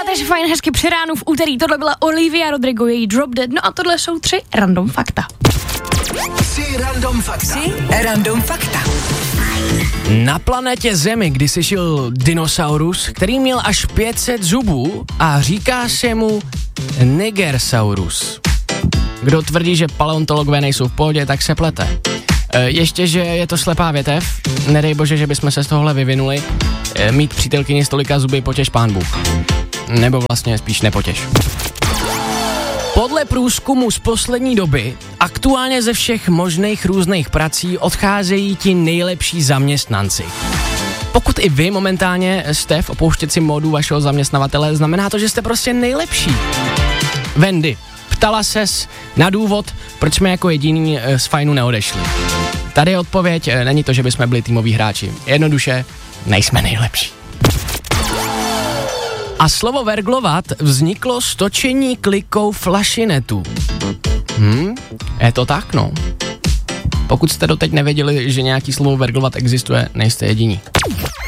Posloucháte si fajn hezky při ránu v úterý, tohle byla Olivia Rodrigo, její Drop Dead, no a tohle jsou 3 random fakta. 3 random fakta. Na planetě Zemi kdysi žil dinosaurus, který měl až 500 zubů a říká se mu Nigersaurus. Kdo tvrdí, že paleontologové nejsou v pohodě, tak se plete. Ještě, že je to slepá větev, nedej bože, že bychom se z tohohle vyvinuli. Mít přítelkyni s tolika zuby potěš pán Bůh. Nebo vlastně spíš nepotěš. Podle průzkumu z poslední doby aktuálně ze všech možných různých prací odcházejí ti nejlepší zaměstnanci. Pokud i vy momentálně jste v opouštěcím módu vašeho zaměstnavatele, znamená to, že jste prostě nejlepší. Wendy, ptala ses na důvod, proč jsme jako jediný z Fajnu neodešli. Tady je odpověď, není to, že bychom byli týmoví hráči. Jednoduše, nejsme nejlepší. A slovo verglovat vzniklo z točení klikou flašinetu. Je to tak, no. Pokud jste doteď nevěděli, že nějaký slovo verglovat existuje, nejste jediní.